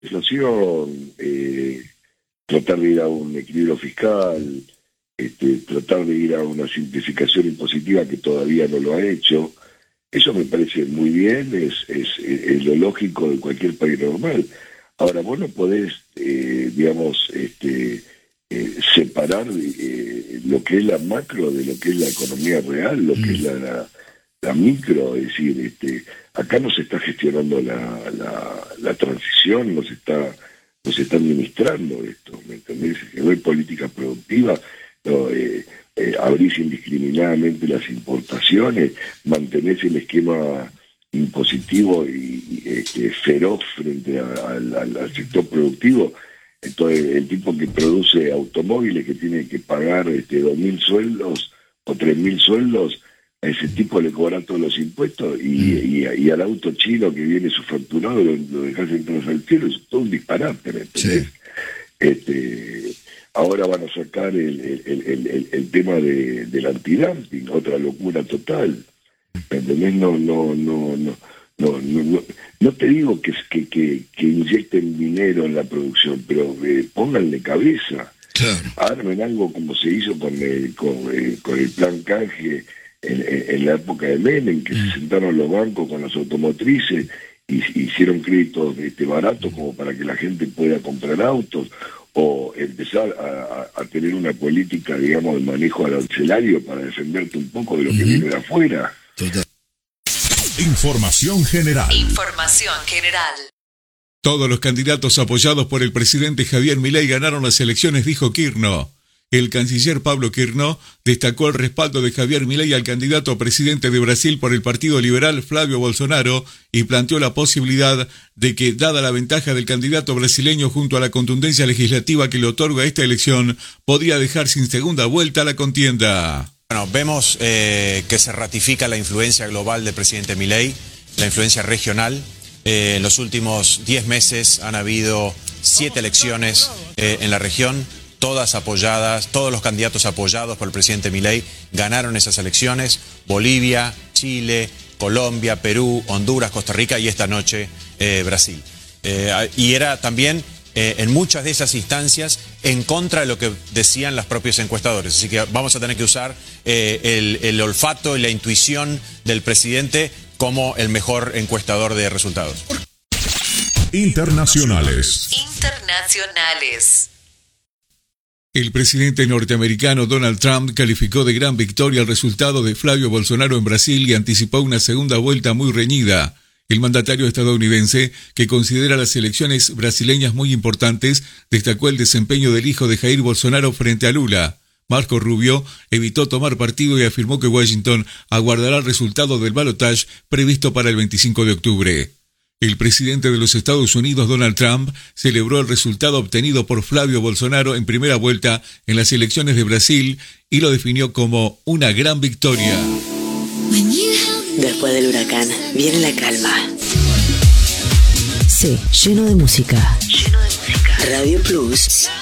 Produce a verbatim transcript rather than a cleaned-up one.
inflación, eh, tratar de ir a un equilibrio fiscal, este, tratar de ir a una simplificación impositiva que todavía no lo ha hecho. Eso me parece muy bien, es, es, es lo lógico de cualquier país normal. Ahora, vos no podés, eh, digamos, este, eh, separar eh, lo que es la macro de lo que es la economía real, lo que es la, la, la micro, es decir, este, acá no se está gestionando la, la, la transición, no se está, no se está administrando esto, ¿me entendés? Que no hay política productiva, no, eh, eh, abrís indiscriminadamente las importaciones, mantenés el esquema impositivo y, y este, feroz frente a, a, al, al sector productivo. Entonces el tipo que produce automóviles que tiene que pagar este, dos mil sueldos o tres mil sueldos, a ese tipo le cobran todos los impuestos y, y, y al auto chino que viene subfacturado lo, lo dejas entrar al cielo, es todo un disparate, ¿me entendés? Sí. Este, ahora van a sacar el, el, el, el, el tema de, del antidumping, otra locura total. ¿Me entendés? No, no, no, no, no, no, no, no te digo que, que, que, que inyecten dinero en la producción, pero eh, pónganle cabeza. Claro. Armen algo como se hizo con el, con, eh, con el plan canje en, en, en la época de Menem, que mm. se sentaron los bancos con las automotrices y hicieron créditos este, baratos como para que la gente pueda comprar autos, o empezar a, a, a tener una política, digamos, de manejo arancelario para defenderte un poco de lo que mm. viene de afuera. Total. Información general. Información general. Todos los candidatos apoyados por el presidente Javier Milei ganaron las elecciones, dijo Kirchner. El canciller Pablo Kirchner destacó el respaldo de Javier Milei al candidato a presidente de Brasil por el Partido Liberal Flávio Bolsonaro y planteó la posibilidad de que, dada la ventaja del candidato brasileño junto a la contundencia legislativa que le otorga esta elección, podría dejar sin segunda vuelta la contienda. Bueno, vemos eh, que se ratifica la influencia global del presidente Milei, la influencia regional. Eh, en los últimos diez meses han habido siete elecciones eh, en la región, todas apoyadas, todos los candidatos apoyados por el presidente Milei ganaron esas elecciones. Bolivia, Chile, Colombia, Perú, Honduras, Costa Rica y esta noche eh, Brasil. Eh, y era también eh, en muchas de esas instancias en contra de lo que decían los propios encuestadores. Así que vamos a tener que usar eh, el, el olfato y la intuición del presidente como el mejor encuestador de resultados. Internacionales. Internacionales. El presidente norteamericano Donald Trump calificó de gran victoria el resultado de Flávio Bolsonaro en Brasil y anticipó una segunda vuelta muy reñida. El mandatario estadounidense, que considera las elecciones brasileñas muy importantes, destacó el desempeño del hijo de Jair Bolsonaro frente a Lula. Marco Rubio evitó tomar partido y afirmó que Washington aguardará el resultado del balotaje previsto para el veinticinco de octubre. El presidente de los Estados Unidos, Donald Trump, celebró el resultado obtenido por Flávio Bolsonaro en primera vuelta en las elecciones de Brasil y lo definió como una gran victoria. Después del huracán, viene la calma. Sí, lleno de música. Lleno de música. Radio Plus.